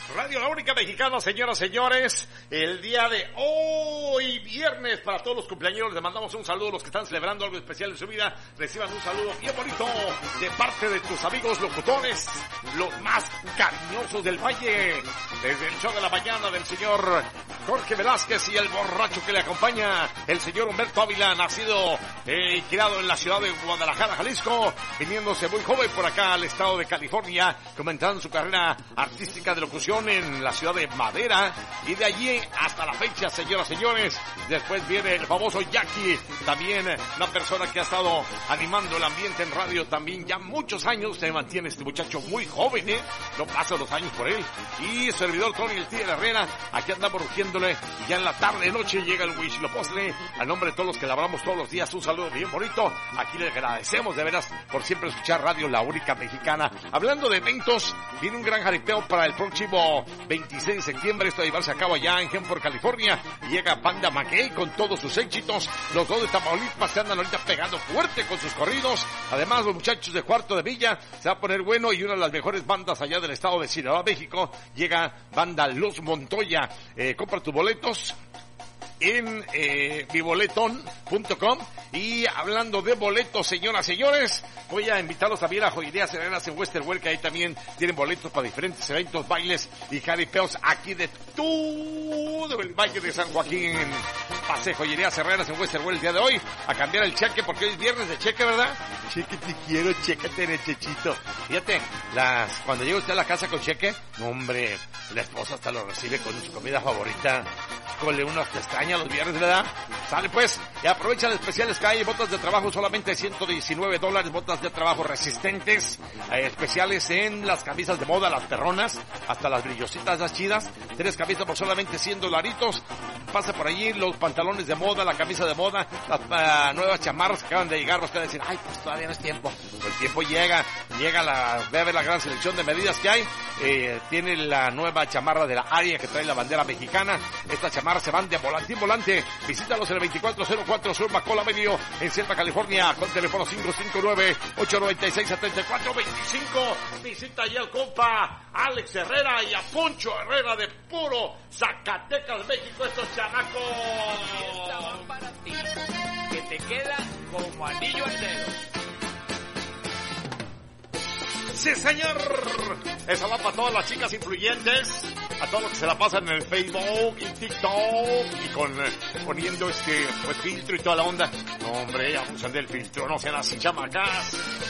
Radio La Única Mexicana, señoras, señores, el día de hoy, viernes, para todos los cumpleaños, les mandamos un saludo a los que están celebrando algo especial en su vida. Reciban un saludo bien bonito de parte de tus amigos locutores, los más cariñosos del Valle. Desde el show de la mañana del señor Jorge Velázquez y el borracho que le acompaña, el señor Humberto Ávila, nacido y criado en la ciudad de Guadalajara, Jalisco, viniéndose muy joven por acá al estado de California, comenzando su carrera artística de locución en la ciudad de Madera, y de allí hasta la fecha, señoras, señores, después viene el famoso Jackie, también una persona que ha estado animando el ambiente en radio también ya muchos años. Se mantiene este muchacho muy joven, no pasan los años por él, y servidor Tony el Tigre Herrera, aquí andamos rugiéndole, y ya en la tarde noche llega el Huitzilopochtli. A nombre de todos los que labramos todos los días, un saludo bien bonito. Aquí les agradecemos de veras por siempre escuchar Radio La Única Mexicana. Hablando de eventos, viene un gran jaripeo para el próximo 26 de septiembre, esto va a llevarse a cabo allá en Hanford, California, y llega Panda McKay con todos sus éxitos. Los dos de Tamaulipas se andan ahorita pegando fuerte con sus corridos. Además, los muchachos de Cuarto de Villa se va a poner bueno, y una de las mejores bandas allá del estado de Sinaloa, México, llega Banda Los Montoya. Compra tus boletos en miboletón.com. Y hablando de boletos, señoras, señores, voy a invitarlos también a Joyerías Herreras en Westerwell, que ahí también tienen boletos para diferentes eventos, bailes y jaripeos aquí de todo el Valle de San Joaquín. Pase Joyerías Herreras en Westerwell el día de hoy a cambiar el cheque, porque hoy es viernes de cheque, ¿verdad? Cheque te quiero, chécate en el chechito. Fíjate, cuando llega usted a la casa con cheque, no, hombre, la esposa hasta lo recibe con su comida favorita. Cole, unos pestañas los viernes, ¿verdad? Sale pues, y aprovecha los especiales que hay. Botas de trabajo solamente $119, botas de trabajo resistentes, especiales en las camisas de moda, las perronas, hasta las brillositas, las chidas. 3 camisas por solamente $100. Pasa por allí los pantalones de moda, la camisa de moda, las nuevas chamarras que acaban de llegar. Los que van a decir, ay, pues todavía no es tiempo. El tiempo llega ve a ver la gran selección de medidas que hay. Tiene la nueva chamarra de la Área que trae la bandera mexicana. Estas chamarras se van de volante en volante. Visítalos en el 2404 Sur Macola Medio en Selma, California, con teléfono 559-896-7425. Visita ahí al compa Alex Herrera y a Poncho Herrera de puro Zacatecas, México, estos chamacos. Y esta va para ti, que te queda como anillo al dedo. ¡Sí, señor! Esa va para todas las chicas influyentes, a todos los que se la pasan en el Facebook y TikTok y poniendo pues filtro y toda la onda. No, hombre, abusan del filtro, no sean así, chamacas.